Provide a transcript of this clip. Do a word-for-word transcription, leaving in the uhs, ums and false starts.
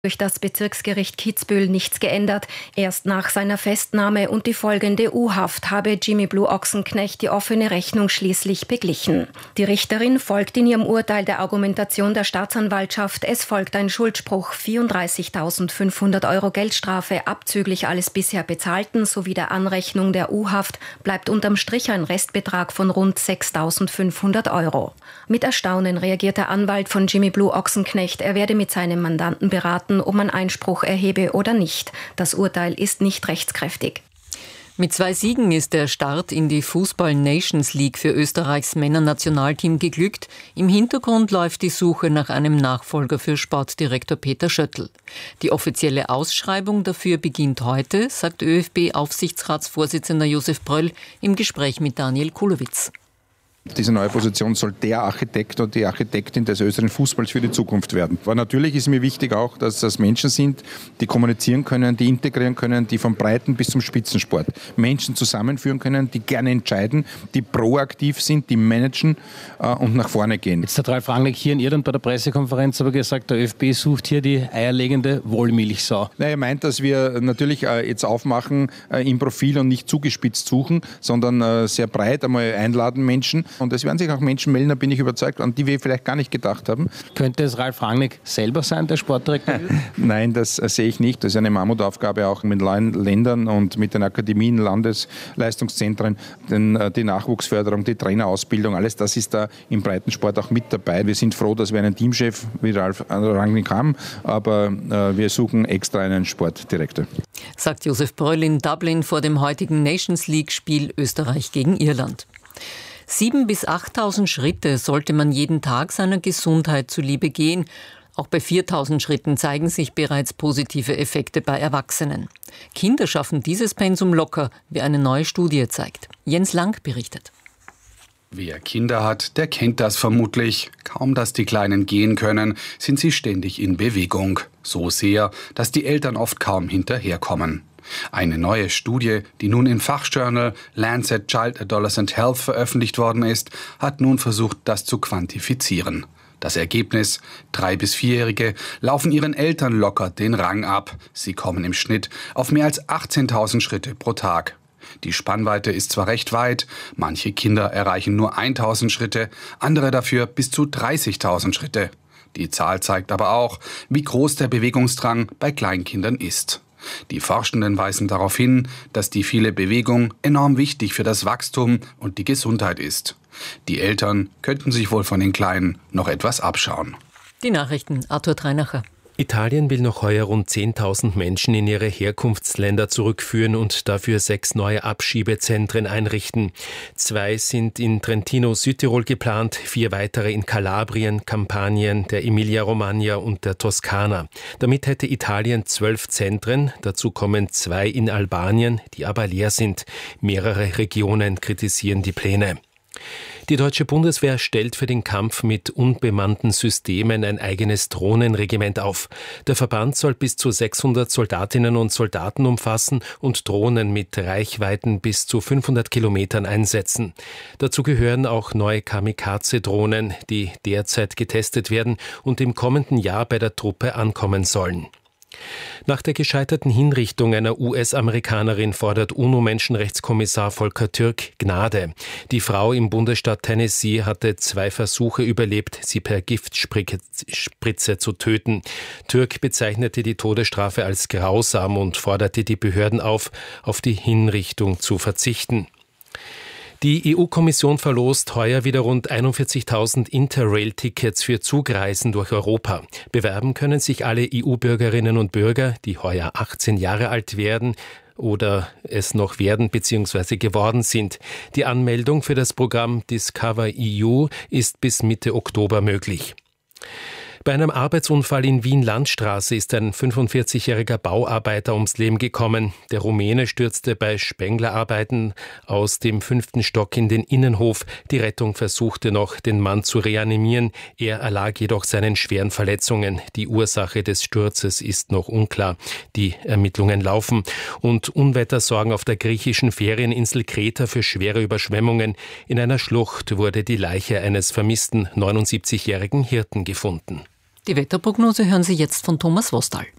Durch das Bezirksgericht Kitzbühel nichts geändert. Erst nach seiner Festnahme und die folgende U-Haft habe Jimmy Blue Ochsenknecht die offene Rechnung schließlich beglichen. Die Richterin folgt in ihrem Urteil der Argumentation der Staatsanwaltschaft. Es folgt ein Schuldspruch, vierunddreißigtausendfünfhundert Euro Geldstrafe, abzüglich alles bisher Bezahlten sowie der Anrechnung der U-Haft bleibt unterm Strich ein Restbetrag von rund sechstausendfünfhundert Euro. Mit Erstaunen reagiert der Anwalt von Jimmy Blue Ochsenknecht. Er werde mit seinem Mandanten beraten, ob man Einspruch erhebe oder nicht. Das Urteil ist nicht rechtskräftig. Mit zwei Siegen ist der Start in die Fußball-Nations League für Österreichs Männernationalteam geglückt. Im Hintergrund läuft die Suche nach einem Nachfolger für Sportdirektor Peter Schöttl. Die offizielle Ausschreibung dafür beginnt heute, sagt ÖFB-Aufsichtsratsvorsitzender Josef Bröll im Gespräch mit Daniel Kulowitz. Diese neue Position soll der Architekt und die Architektin des österreichischen Fußballs für die Zukunft werden. Aber natürlich ist mir wichtig auch, dass das Menschen sind, die kommunizieren können, die integrieren können, die vom Breiten bis zum Spitzensport Menschen zusammenführen können, die gerne entscheiden, die proaktiv sind, die managen äh, und nach vorne gehen. Jetzt hat Ralf Rangnick hier in Irland bei der Pressekonferenz aber gesagt, der ÖFB sucht hier die eierlegende Wollmilchsau. Na, er meint, dass wir natürlich äh, jetzt aufmachen äh, im Profil und nicht zugespitzt suchen, sondern äh, sehr breit einmal einladen Menschen. Und es werden sich auch Menschen melden, da bin ich überzeugt, an die wir vielleicht gar nicht gedacht haben. Könnte es Ralf Rangnick selber sein, der Sportdirektor? Nein, das äh, sehe ich nicht. Das ist eine Mammutaufgabe auch mit allen Ländern und mit den Akademien, Landesleistungszentren, den, äh, die Nachwuchsförderung, die Trainerausbildung, alles das ist da im Breitensport auch mit dabei. Wir sind froh, dass wir einen Teamchef wie Ralf Rangnick haben, aber äh, wir suchen extra einen Sportdirektor. Sagt Josef Bröll in Dublin vor dem heutigen Nations League-Spiel Österreich gegen Irland. Sieben bis achttausend Schritte sollte man jeden Tag seiner Gesundheit zuliebe gehen. Auch bei viertausend Schritten zeigen sich bereits positive Effekte bei Erwachsenen. Kinder schaffen dieses Pensum locker, wie eine neue Studie zeigt. Jens Lang berichtet. Wer Kinder hat, der kennt das vermutlich. Kaum, dass die Kleinen gehen können, sind sie ständig in Bewegung. So sehr, dass die Eltern oft kaum hinterherkommen. Eine neue Studie, die nun im Fachjournal Lancet Child Adolescent Health veröffentlicht worden ist, hat nun versucht, das zu quantifizieren. Das Ergebnis: Drei- bis Vierjährige laufen ihren Eltern locker den Rang ab. Sie kommen im Schnitt auf mehr als achtzehntausend Schritte pro Tag. Die Spannweite ist zwar recht weit, manche Kinder erreichen nur tausend Schritte, andere dafür bis zu dreißigtausend Schritte. Die Zahl zeigt aber auch, wie groß der Bewegungsdrang bei Kleinkindern ist. Die Forschenden weisen darauf hin, dass die viele Bewegung enorm wichtig für das Wachstum und die Gesundheit ist. Die Eltern könnten sich wohl von den Kleinen noch etwas abschauen. Die Nachrichten, Arthur Treinacher. Italien will noch heuer rund zehntausend Menschen in ihre Herkunftsländer zurückführen und dafür sechs neue Abschiebezentren einrichten. Zwei sind in Trentino-Südtirol geplant, vier weitere in Kalabrien, Kampanien, der Emilia-Romagna und der Toskana. Damit hätte Italien zwölf Zentren, dazu kommen zwei in Albanien, die aber leer sind. Mehrere Regionen kritisieren die Pläne. Die deutsche Bundeswehr stellt für den Kampf mit unbemannten Systemen ein eigenes Drohnenregiment auf. Der Verband soll bis zu sechshundert Soldatinnen und Soldaten umfassen und Drohnen mit Reichweiten bis zu fünfhundert Kilometern einsetzen. Dazu gehören auch neue Kamikaze-Drohnen, die derzeit getestet werden und im kommenden Jahr bei der Truppe ankommen sollen. Nach der gescheiterten Hinrichtung einer U S-Amerikanerin fordert UNO-Menschenrechtskommissar Volker Türk Gnade. Die Frau im Bundesstaat Tennessee hatte zwei Versuche überlebt, sie per Giftspritze zu töten. Türk bezeichnete die Todesstrafe als grausam und forderte die Behörden auf, auf die Hinrichtung zu verzichten. Die E U-Kommission verlost heuer wieder rund einundvierzigtausend Interrail-Tickets für Zugreisen durch Europa. Bewerben können sich alle E U-Bürgerinnen und Bürger, die heuer achtzehn Jahre alt werden oder es noch werden bzw. geworden sind. Die Anmeldung für das Programm Discover E U ist bis Mitte Oktober möglich. Bei einem Arbeitsunfall in Wien-Landstraße ist ein fünfundvierzigjähriger Bauarbeiter ums Leben gekommen. Der Rumäne stürzte bei Spenglerarbeiten aus dem fünften Stock in den Innenhof. Die Rettung versuchte noch, den Mann zu reanimieren. Er erlag jedoch seinen schweren Verletzungen. Die Ursache des Sturzes ist noch unklar. Die Ermittlungen laufen. Und Unwetter sorgen auf der griechischen Ferieninsel Kreta für schwere Überschwemmungen. In einer Schlucht wurde die Leiche eines vermissten neunundsiebzigjährigen Hirten gefunden. Die Wetterprognose hören Sie jetzt von Thomas Wostal.